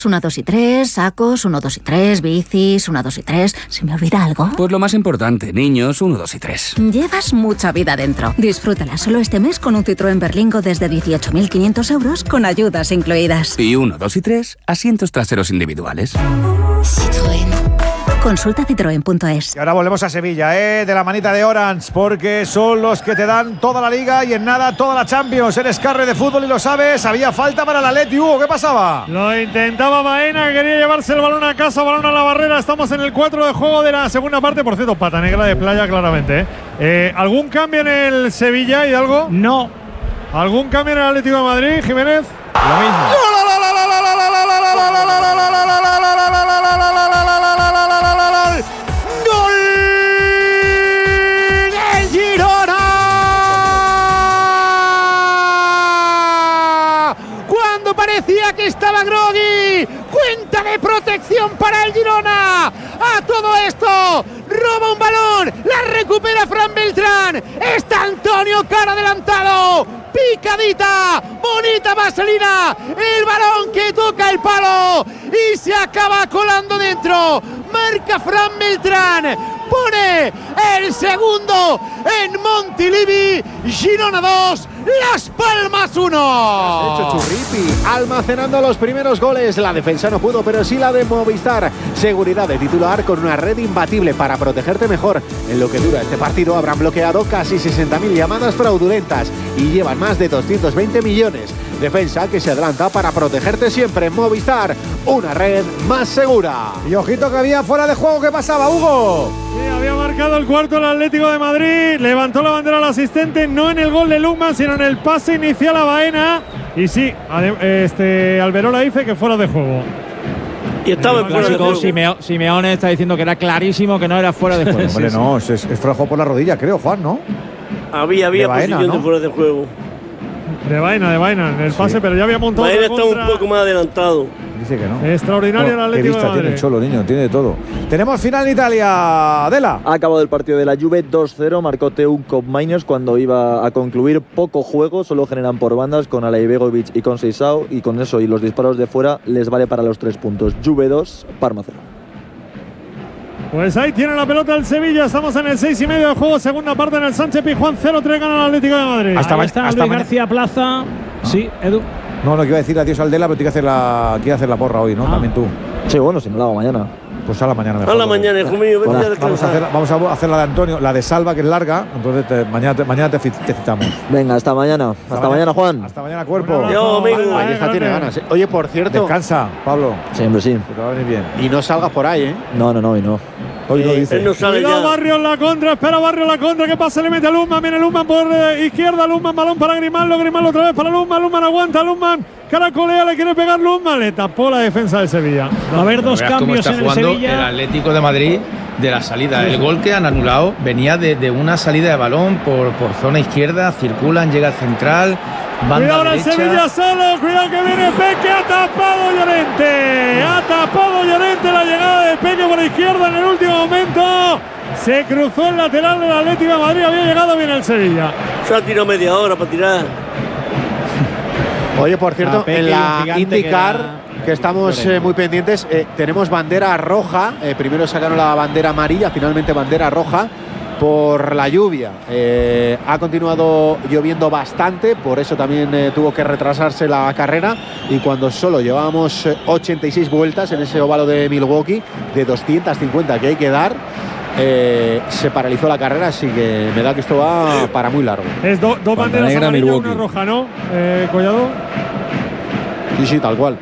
1, 2 y 3, sacos, 1, 2 y 3, bicis, 1, 2 y 3. ¿Se me olvida algo? Pues lo más importante, niños, 1, 2 y 3. Llevas mucha vida dentro. Disfrútala solo este mes con un Citroën Berlingo desde 18.500 euros con ayudas incluidas. Y 1, 2 y 3, asientos traseros individuales. Citroën. Consulta citroen.es. Y ahora volvemos a Sevilla, de la manita de Orange, porque son los que te dan toda la Liga y en nada toda la Champions. Eres carre de fútbol y lo sabes. Había falta para el Atleti, Hugo, ¿qué pasaba? Lo intentaba Baena, que quería llevarse el balón a casa, balón a la barrera. Estamos en el 4 de juego de la segunda parte. Por cierto, pata negra de Playa, claramente. ¿Algún cambio en el Sevilla, Hidalgo? No. ¿Algún cambio en el Atlético de Madrid, Jiménez? Lo mismo. Parecía que estaba Grogui. Cuenta de protección para el Girona. A todo esto, roba un balón, la recupera Fran Beltrán. Está Antonio Cara adelantado. Picadita, bonita vaselina. El balón que toca el palo y se acaba colando dentro. Marca Fran Beltrán. Pone el segundo en Montilivi. Girona 2, Las Palmas 1. Hecho Churripi, almacenando los primeros goles. La defensa no pudo, pero sí la de Movistar. Seguridad de titular con una red imbatible para protegerte mejor. En lo que dura este partido habrán bloqueado casi 60.000 llamadas fraudulentas y llevan más de 220 millones. Defensa que se adelanta para protegerte siempre. Movistar, una red más segura. Y ojito que había fuera de juego. ¿Qué pasaba, Hugo? Sí, había marcado el cuarto el Atlético de Madrid. Levantó la bandera al asistente, no en el gol de Lukman, sino en el pase inicial a Baena. Y sí, Alberola dice que fuera de juego. Y estaba en fuera de juego. Simeone está diciendo que era clarísimo que no era fuera de juego. Hombre, no, es fuera de juego por la rodilla, creo, Juan, ¿no? Había Baena, posición, ¿no?, de fuera de juego. De Baena en el pase, pero ya había montado. Baena está un poco más adelantado. Dice que no. Extraordinario el Atlético de Madrid. Tiene el Cholo, niño, tiene de todo. Tenemos final en Italia, Adela. Ha acabado el partido de la Juve 2-0, marcó Teuco Copmainios cuando iba a concluir. Poco juego, solo generan por bandas con Alaibegovic y con Seisao, y con eso y los disparos de fuera les vale para los 3 puntos. Juve 2, Parma 0. Pues ahí tiene la pelota el Sevilla. Estamos en el 6:30 de juego, segunda parte en el Sánchez Pizjuán. 0-3 gana el Atlético de Madrid. Ahí está Luis García Plaza. Sí, Edu. No, que iba a decir adiós al Dela, pero quiere hacer la porra hoy, ¿no? También tú. Sí, bueno, si no la hago mañana. Pues a la mañana mejor. A la mañana, hijo mío. Vamos a hacer la de Antonio, la de Salva, que es larga. Entonces mañana te citamos. Venga, hasta mañana. Hasta mañana, Juan. Hasta mañana, cuerpo. Yo, amigo. Ahí está, tiene ganas. Oye, por cierto. Descansa, Pablo. Siempre sí. Que te va a venir bien. Y no salgas por ahí, ¿eh? No, hoy no. Hoy no dice. No sale Cuidado, ya. Barrio en la contra, espera Barrio en la contra, ¿qué pasa? Le mete a Lukman, viene Lukman por izquierda, Lukman, balón para Grimaldo otra vez para Lukman aguanta, Lukman, caracolea, le quiere pegar Lukman, le tapó la defensa de Sevilla. Va a haber 2 cambios en el Sevilla. El Atlético de Madrid de la salida. El gol que han anulado venía de una salida de balón por zona izquierda, circulan, llega al central. Cuidado ahora el Sevilla solo, cuidado que viene Peque, ha tapado Llorente la llegada de Peque por izquierda en el último momento. Se cruzó el lateral del Atlético de Madrid, había llegado bien el Sevilla. Se ha tirado media hora para tirar. Oye, por cierto, en la IndyCar, que estamos muy pendientes, tenemos bandera roja. Primero sacaron la bandera amarilla, finalmente bandera roja por la lluvia. Ha continuado lloviendo bastante, por eso también tuvo que retrasarse la carrera, y cuando solo llevábamos 86 vueltas en ese óvalo de Milwaukee, de 250 que hay que dar, se paralizó la carrera, así que me da que esto va para muy largo. Es dos banderas amarillas y una roja, ¿no, Collado? Sí, tal cual.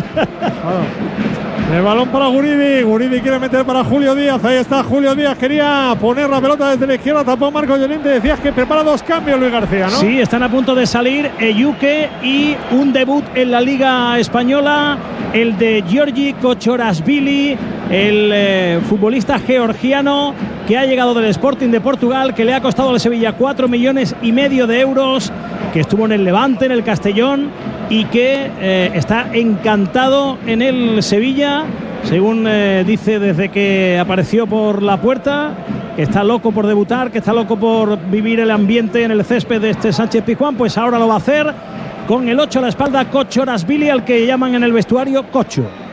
El balón para Guridi quiere meter para Julio Díaz, ahí está Julio Díaz, quería poner la pelota desde la izquierda, tapó Marco Llorente, decías que prepara 2 cambios Luis García, ¿no? Sí, están a punto de salir Eyuke y un debut en la Liga Española, el de Giorgi Kochorashvili, el futbolista georgiano que ha llegado del Sporting de Portugal, que le ha costado al Sevilla 4,5 millones de euros, que estuvo en el Levante, en el Castellón, y que está encantado en el Sevilla, según dice desde que apareció por la puerta, que está loco por debutar, que está loco por vivir el ambiente en el césped de este Sánchez Pizjuán. Pues ahora lo va a hacer con el 8 a la espalda, Kochorashvili, al que llaman en el vestuario Cocho.